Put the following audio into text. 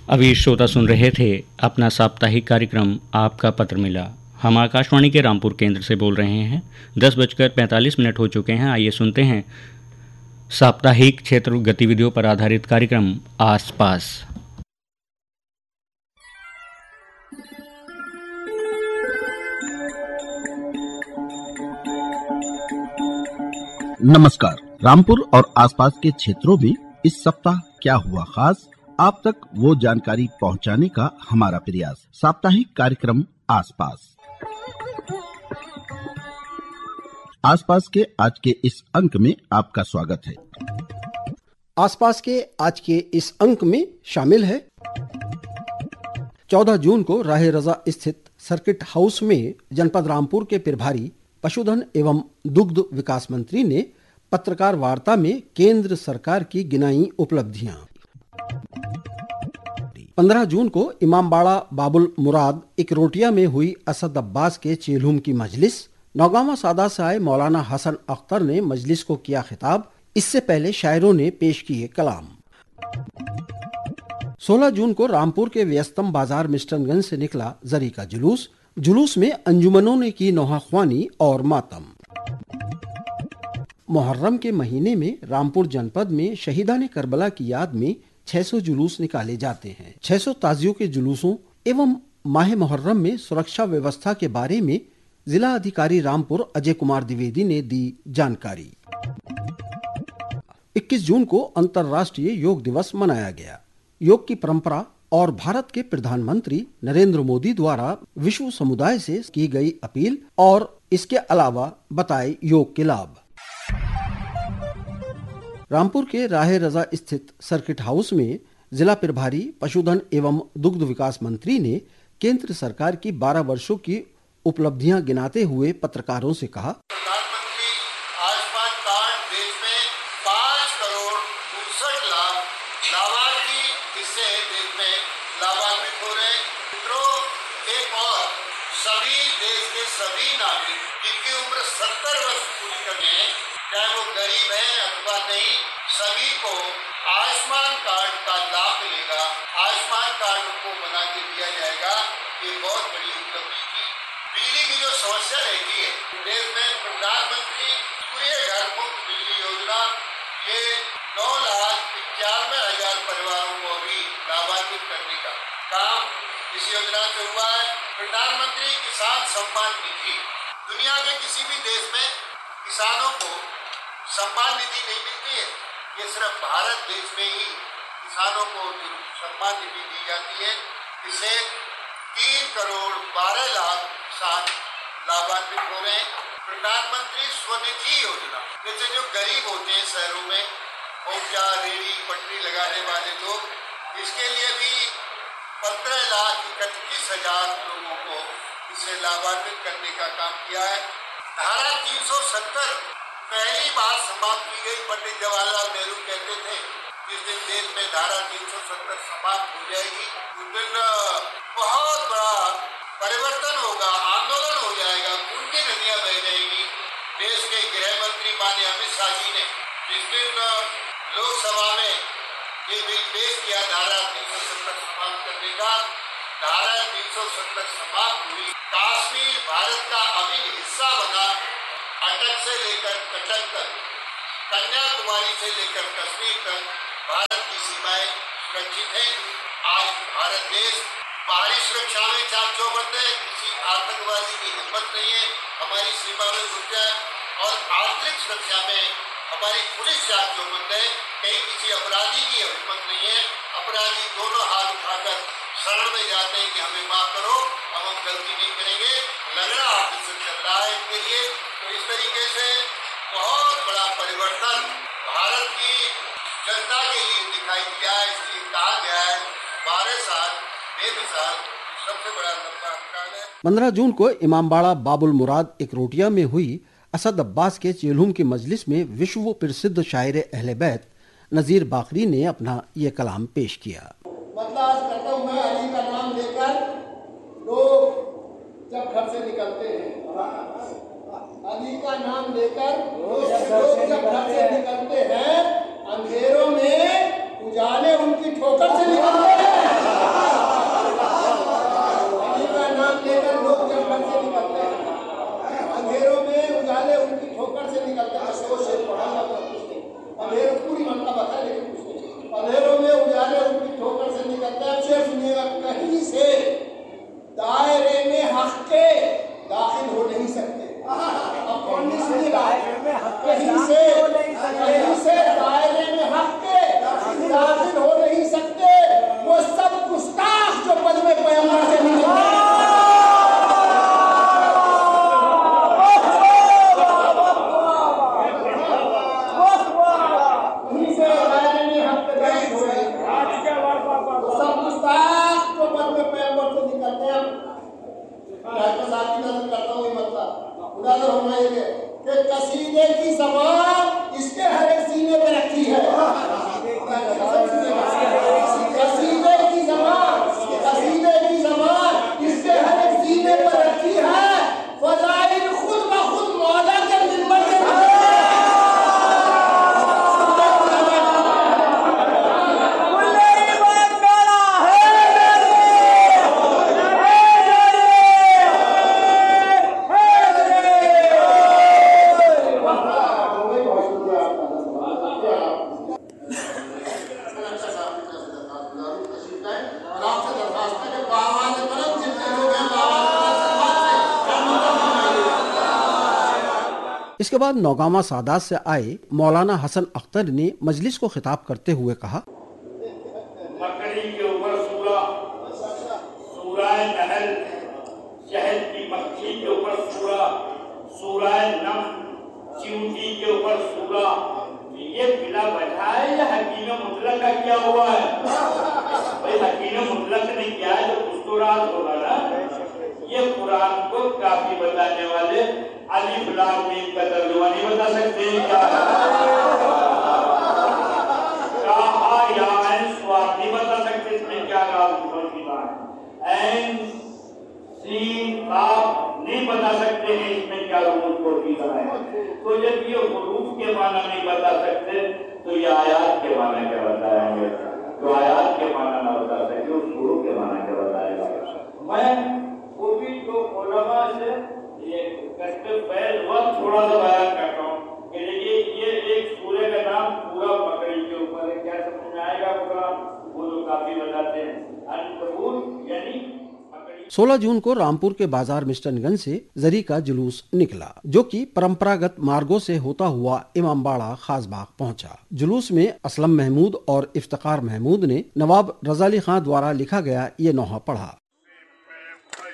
अभी श्रोता सुन रहे थे अपना साप्ताहिक कार्यक्रम आपका पत्र मिला। हम आकाशवाणी के रामपुर केंद्र से बोल रहे हैं। 10:45 हो चुके हैं। आइए सुनते हैं साप्ताहिक क्षेत्र गतिविधियों पर आधारित कार्यक्रम आसपास। नमस्कार। रामपुर और आसपास के क्षेत्रों में इस सप्ताह क्या हुआ खास, आप तक वो जानकारी पहुंचाने का हमारा प्रयास। साप्ताहिक कार्यक्रम आसपास। आसपास के आज के इस अंक में आपका स्वागत है। आसपास के आज के इस अंक में शामिल है 14 जून को राहे रजा स्थित सर्किट हाउस में जनपद रामपुर के प्रभारी पशुधन एवं दुग्ध विकास मंत्री ने पत्रकार वार्ता में केंद्र सरकार की गिनाई उपलब्धियां। 15 जून को इमामबाड़ा बाबुल मुराद इकरोटिया में हुई असद अब्बास के चेलहुम की मजलिस। नौगावा सादा से आए मौलाना हसन अख्तर ने मजलिस को किया खिताब। इससे पहले शायरों ने पेश किए कलाम। 16 जून को रामपुर के व्यस्तम बाजार मिस्टनगंज से निकला जरी का जुलूस। जुलूस में अंजुमनों ने की नौहाख्वानी और मातम। मुहर्रम के महीने में रामपुर जनपद में शहीदाने करबला की याद में 600 जुलूस निकाले जाते हैं। 600 ताजियों के जुलूसों एवं माह मुहर्रम में सुरक्षा व्यवस्था के बारे में जिला अधिकारी रामपुर अजय कुमार द्विवेदी ने दी जानकारी। 21 जून को अंतर्राष्ट्रीय योग दिवस मनाया गया। योग की परंपरा और भारत के प्रधानमंत्री नरेंद्र मोदी द्वारा विश्व समुदाय से की गई अपील और इसके अलावा बताए योग के लाभ। रामपुर के राहे रजा स्थित सर्किट हाउस में जिला प्रभारी पशुधन एवं दुग्ध विकास मंत्री ने केंद्र सरकार की 12 वर्षों की उपलब्धियां गिनाते हुए पत्रकारों से कहा, प्रधानमंत्री आयुष्मान कार्ड देश में 5 करोड़ 59 लाख लाभार्थी इससे देश में लाभान्वित हो रहे हैं। मित्रों, एक और सभी देश के सभी नागरिक जिनकी उम्र 70 वर्ष पूरी करनी है, चाहे वो गरीब है अथवा नहीं, सभी को आयुष्मान कार्ड का लाभ मिलेगा। आयुष्मान कार्ड उनको बना के दिया जाएगा। ये बहुत बड़ी उपलब्धि थी। बिजली की जो समस्या रहती है देश में, प्रधानमंत्री सूर्य घर मुफ्त बिजली योजना, ये 9,91,000 परिवारों को भी लाभान्वित करने का काम इस योजना से हुआ है। प्रधानमंत्री किसान सम्मान निधि, दुनिया में किसी भी देश में किसानों को सम्मान निधि नहीं मिलती है। ये सिर्फ भारत देश में ही किसानों को सम्मान निधि दी जाती है। इसे 3 करोड़ 12 लाख किसान लाभान्वित हो रहे हैं। प्रधानमंत्री स्वनिधि योजना, जैसे जो गरीब होते हैं शहरों में, उपचार रेहड़ी पटरी लगाने वाले लोग, इसके लिए भी 15,31,000 लोगों को इसे लाभान्वित करने का काम किया है। धारा 370 पहली बार समाप्त की गई। पंडित जवाहरलाल नेहरू कहते थे जिस दिन देश में धारा 370 समाप्त हो जाएगी उस दिन बहुत बड़ा परिवर्तन होगा, आंदोलन हो जाएगा, खून की नदियां बह जाएंगी। देश के गृह मंत्री माननीय अमित शाह जी ने जिस दिन लोकसभा में ये बिल पेश किया धारा 370 समाप्त करने का, धारा 370 समाप्त हुई। कश्मीर भारत का अभिन्न हिस्सा बना। अटक से लेकर कटक तक, कन्याकुमारी से लेकर कश्मीर तक भारत की सीमाएं सुरक्षित है। आज भारत देश बाहरी सुरक्षा में चाक चौबंद है। किसी आतंकवादी की हिम्मत नहीं है हमारी सीमा में घुस जाए, और आंतरिक सुरक्षा में हमारी पुलिस चाक चौबंद है। कहीं किसी अपराधी की हिम्मत नहीं है। अपराधी दोनों हाथ उठाकर शरण में जाते हैं कि हमें माफ करो, हम गलती नहीं करेंगे। लगड़ा ऑफिसर चल रहा है इनके लिए। तो इस तरीके से बहुत बड़ा परिवर्तन भारत की जनता के लिए दिखाई दिया है। इसलिए कहा गया है 12 साल बेमिसाल सबसे बड़ा लंबा अंतराल है। 15 जून को इमामबाड़ा बाबुल मुराद इकरोटिया में हुई असद अब्बास के चेलहुम की मजलिस में विश्व प्रसिद्ध शायर अहले बैत नजीर बाकरी ने अपना ये कलाम पेश किया। मतलब करता हूँ मैं, अली का नाम लेकर लोग जब घर से निकलते हैं, अली का नाम लेकर लोग जब घर से निकलते हैं, अंधेरों में उजाले उनकी ठोकर से निकलते हैं। उजाले उनकी ठोकर से निकलते हैं। वो शेर पढ़ा जाता है, कुछ नहीं, अंधेरों पूरी मनता बता है, लेकिन कुछ नहीं। अंधेरों में उजाले उनकी ठोकर से निकलते हैं। शेर सुनिएगा, कहीं से दायरे में हक के दाखिल हो नहीं सकते। अब कौन नहीं सुनेगा? कहीं से दायरे में हक के दाखिल हो नहीं सकते। वो सब गुस्ताख जो बदले पैगंबर से निकलते हैं। कसीदे की ज़बान इसके हर एक सीने पे रखी है। कसीदे की ज़बान इसके हर एक सीने पर रखी है। फज़ाइल खुद ब खुद मौला के मिंबर से इसके बाद नौगामा सादात से आए मौलाना हसन अख्तर ने मजलिस को खिताब करते हुए कहा, मकड़ी के ऊपर सूरा, सूराए नहल, शहद की मक्खी के ऊपर सूरा, सूराए नम, चींटी के ऊपर सूरा। ये बिला वजह है या हकीम मुतलक का किया हुआ है? भाई हकीम मुतलक ने किया है तो कुछ तो राज होगा ना। ये कुरान को काफी बताने वाले अलिफ लाम मीम का तर्जुमा नहीं बता सकते क्या? कहा या ऐन स्वाद नहीं बता सकते इसमें क्या राज की बात। ऐन सीन काफ नहीं बता सकते हैं इसमें क्या रूप को कीदा है। तो जब ये हुरूफ के माना नहीं बता सकते तो ये आयात के माना क्या बताएंगे? तो आयात के माना ना बता सके उस हुरूफ के माना क्या बताएगा? मैं वो भी जो उलमा से ये कस्बे फैल वक्त थोड़ा सा बयान करता हूँ कि देखिए ये एक सूर्य का नाम पूरा मकड़ी के ऊपर है। क्या समझ में आएगा पूरा? वो लोग काफी बताते हैं अनकबूत यानी 16 जून को रामपुर के बाजार मिस्टनगंज से जरी का जुलूस निकला, जो कि परंपरागत मार्गों से होता हुआ इमामबाड़ा खासबाग पहुंचा। जुलूस में असलम महमूद और इफ्तिकार महमूद ने नवाब रज़ा अली खां द्वारा लिखा गया ये नोहा पढ़ा।